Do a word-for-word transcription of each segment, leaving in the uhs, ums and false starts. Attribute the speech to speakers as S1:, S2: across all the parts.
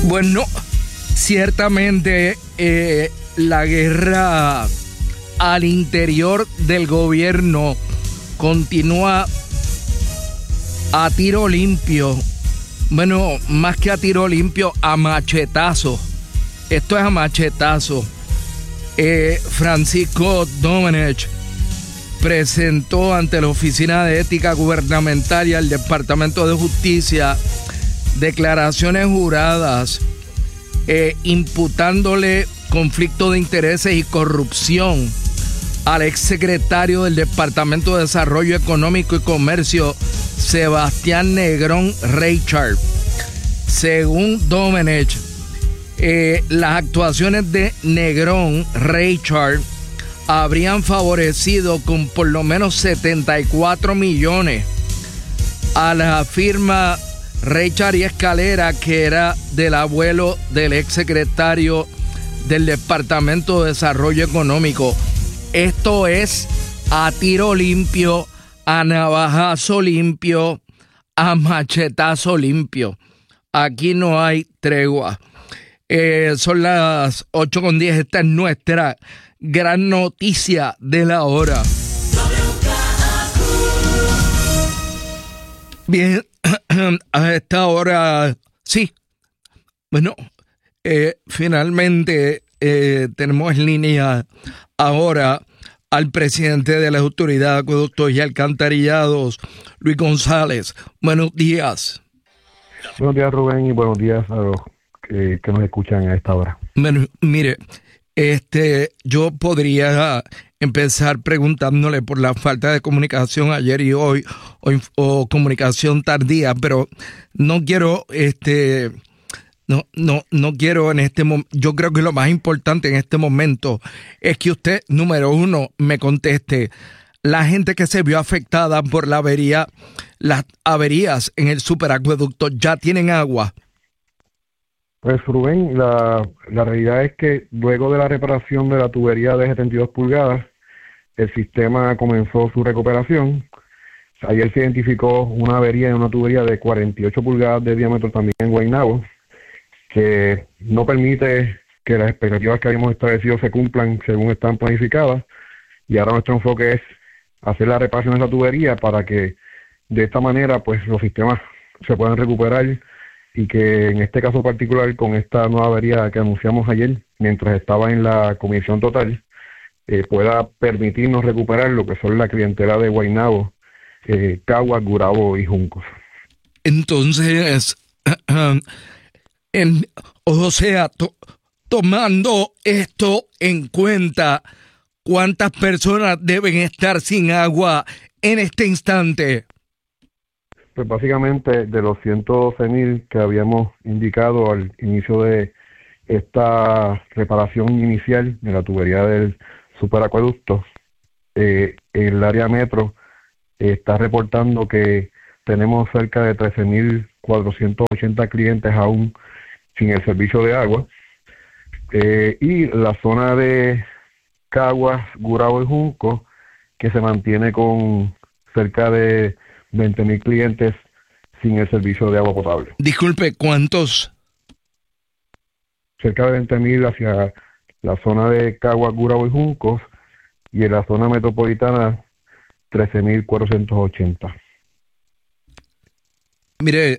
S1: Bueno, ciertamente eh, la guerra al interior del gobierno continúa a tiro limpio. Bueno, más que a tiro limpio, a machetazo. Esto es a machetazo. Eh, Francisco Domenech presentó ante la Oficina de Ética Gubernamental y al Departamento de Justicia declaraciones juradas eh, imputándole conflicto de intereses y corrupción al exsecretario del Departamento de Desarrollo Económico y Comercio, Sebastián Negrón Reichard. Según Domenech, eh, las actuaciones de Negrón Reichard habrían favorecido con por lo menos setenta y cuatro millones a la firma Reichard y Escalera, que era del abuelo del exsecretario del Departamento de Desarrollo Económico. Esto es a tiro limpio, a navajazo limpio, a machetazo limpio. Aquí no hay tregua. Eh, son las ocho con diez. Esta es nuestra gran noticia de la hora. Bien, a esta hora, sí. Bueno, eh, finalmente eh, tenemos en línea ahora al presidente de la Autoridad de Acueductos y Alcantarillados, Luis González. Buenos días.
S2: Buenos días, Rubén, y buenos días a los que, que nos escuchan a esta hora.
S1: Bueno, mire, este, yo podría empezar preguntándole por la falta de comunicación ayer y hoy, o, o comunicación tardía, pero no quiero, este, no, no, no quiero en este momento. Yo creo que lo más importante en este momento es que usted, número uno, me conteste. La gente que se vio afectada por la avería, las averías en el superacueducto, ¿ya tienen agua?
S2: Pues, Rubén, la, la realidad es que luego de la reparación de la tubería de setenta y dos pulgadas, el sistema comenzó su recuperación. Ayer se identificó una avería en una tubería de cuarenta y ocho pulgadas de diámetro también en Guaynabo, que no permite que las expectativas que habíamos establecido se cumplan según están planificadas. Y ahora nuestro enfoque es hacer la reparación de la tubería para que de esta manera pues los sistemas se puedan recuperar y que en este caso particular, con esta nueva avería que anunciamos ayer, mientras estaba en la comisión total, eh, pueda permitirnos recuperar lo que son la clientela de Guaynabo, eh, Caguas, Gurabo y Juncos.
S1: Entonces, en, o sea, to, tomando esto en cuenta, ¿cuántas personas deben estar sin agua en este instante?
S2: Pues básicamente de los ciento doce mil que habíamos indicado al inicio de esta reparación inicial de la tubería del superacueducto, eh, el área metro eh, está reportando que tenemos cerca de trece mil cuatrocientos ochenta clientes aún sin el servicio de agua, eh, y la zona de Caguas, Gurabo y Junco, que se mantiene con cerca de veinte mil clientes sin el servicio de agua potable.
S1: Disculpe, ¿cuántos?
S2: Cerca de veinte mil hacia la zona de Caguas, Gurabo y Juncos, y en la zona metropolitana trece mil cuatrocientos ochenta.
S1: Mire,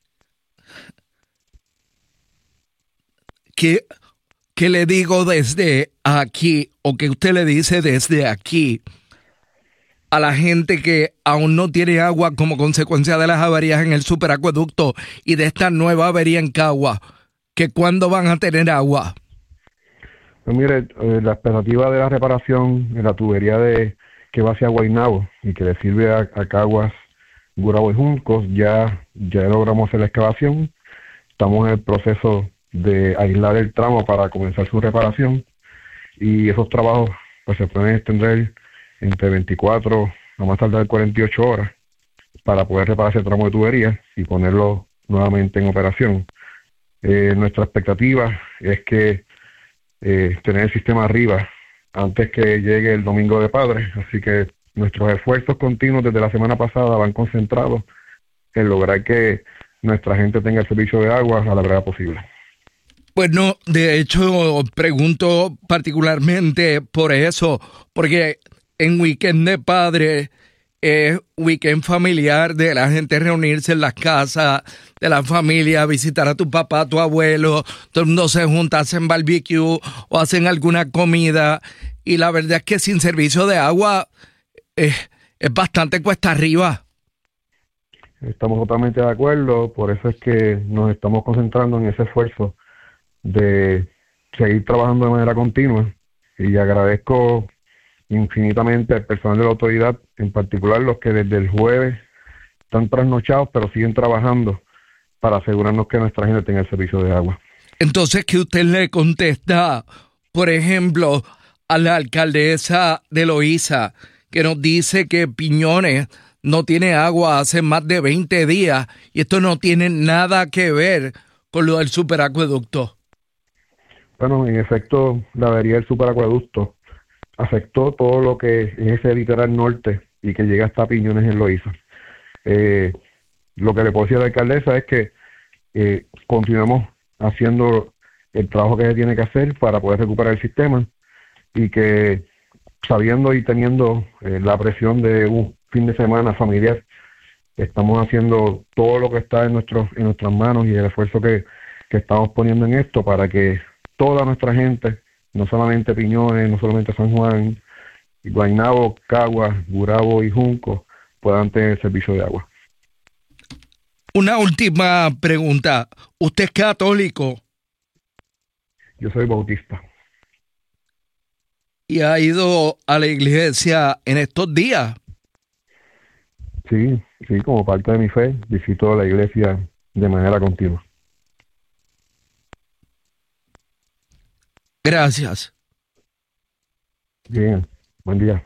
S1: ¿qué, qué le digo desde aquí, o que usted le dice desde aquí a la gente que aún no tiene agua como consecuencia de las averías en el superacueducto y de esta nueva avería en Cagua, que cuándo van a tener agua?
S2: Pues mire, eh, la expectativa de la reparación de la tubería de que va hacia Guaynabo y que le sirve a, a Caguas, Gurabo y Juncos, ya, ya logramos hacer la excavación. Estamos en el proceso de aislar el tramo para comenzar su reparación, y esos trabajos pues se pueden extender entre veinticuatro, a más tardar cuarenta y ocho horas, para poder reparar ese tramo de tubería y ponerlo nuevamente en operación. Eh, nuestra expectativa es que eh, tener el sistema arriba antes que llegue el Domingo de Padres, así que nuestros esfuerzos continuos desde la semana pasada van concentrados en lograr que nuestra gente tenga el servicio de agua a la brevedad posible.
S1: Pues no, de hecho, pregunto particularmente por eso, porque en Weekend de Padre es weekend familiar de la gente reunirse en las casas de la familia, visitar a tu papá, a tu abuelo, todo el mundo se junta, hacen barbecue o hacen alguna comida, y la verdad es que sin servicio de agua eh, es bastante cuesta arriba.
S2: Estamos totalmente de acuerdo, por eso es que nos estamos concentrando en ese esfuerzo de seguir trabajando de manera continua, y agradezco infinitamente al personal de la autoridad, en particular los que desde el jueves están trasnochados pero siguen trabajando para asegurarnos que nuestra gente tenga el servicio de agua.
S1: Entonces, ¿qué usted le contesta, por ejemplo, a la alcaldesa de Loíza, que nos dice que Piñones no tiene agua hace más de veinte días y esto no tiene nada que ver con lo del superacueducto?
S2: Bueno, en efecto, la avería del superacueducto afectó todo lo que es ese litoral norte y que llega hasta Piñones en Loíza. Eh, lo que le puedo decir a la alcaldesa es que eh, continuamos haciendo el trabajo que se tiene que hacer para poder recuperar el sistema, y que sabiendo y teniendo eh, la presión de un fin de semana familiar, estamos haciendo todo lo que está en, nuestros, en nuestras manos y el esfuerzo que, que estamos poniendo en esto para que toda nuestra gente, no solamente Piñones, no solamente San Juan, Guaynabo, Caguas, Gurabo y Junco, puedan tener servicio de agua.
S1: Una última pregunta. ¿Usted es católico?
S2: Yo soy bautista.
S1: ¿Y ha ido a la iglesia en estos días?
S2: Sí, sí, como parte de mi fe, visito la iglesia de manera continua.
S1: Gracias.
S2: Bien, buen día.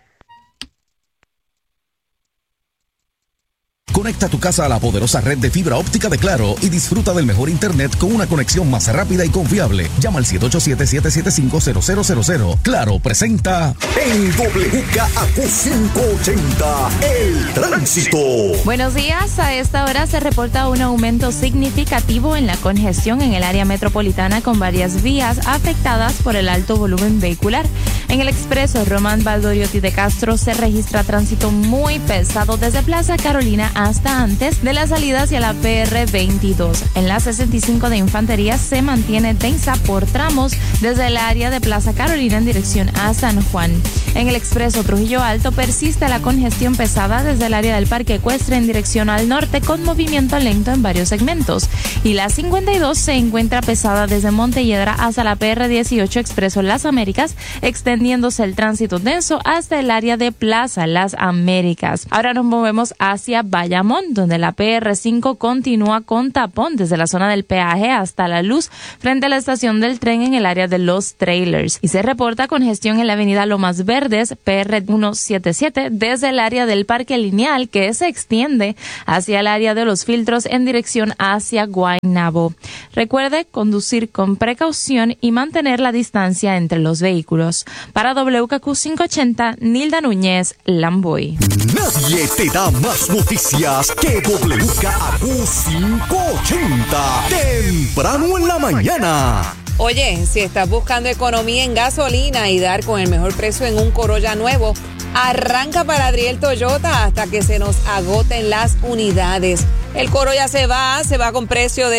S3: Conecta tu casa a la poderosa red de fibra óptica de Claro y disfruta del mejor internet con una conexión más rápida y confiable. Llama al siete ocho siete, siete siete cinco, cero cero cero cero. Claro presenta
S4: en W K A Q quinientos ochenta, el tránsito.
S5: Buenos días, a esta hora se reporta un aumento significativo en la congestión en el área metropolitana, con varias vías afectadas por el alto volumen vehicular. En el expreso Román Valdoriotti de Castro se registra tránsito muy pesado desde Plaza Carolina hasta antes de la salida hacia la P R veintidós. En la sesenta y cinco de Infantería se mantiene densa por tramos desde el área de Plaza Carolina en dirección a San Juan. En el expreso Trujillo Alto persiste la congestión pesada desde el área del Parque Ecuestre en dirección al norte, con movimiento lento en varios segmentos. Y la cincuenta y dos se encuentra pesada desde Montelledra hasta la P R dieciocho expreso Las Américas, extendiéndose el tránsito denso hasta el área de Plaza Las Américas. Ahora nos movemos hacia Bayamón, donde la P R cinco continúa con tapón desde la zona del peaje hasta La Luz, frente a la estación del tren en el área de Los Trailers. Y se reporta congestión en la avenida Lomas Verdes, P R ciento setenta y siete, desde el área del Parque Lineal, que se extiende hacia el área de Los Filtros en dirección hacia Guaynabo. Recuerde conducir con precaución y mantener la distancia entre los vehículos. Para W K Q quinientos ochenta, Nilda Núñez, Lamboy.
S4: Nadie te da más noticias que W K A Q quinientos ochenta. Temprano en la mañana.
S6: Oye, si estás buscando economía en gasolina y dar con el mejor precio en un Corolla nuevo, arranca para Adriel Toyota hasta que se nos agoten las unidades. El Corolla se va, se va con precio de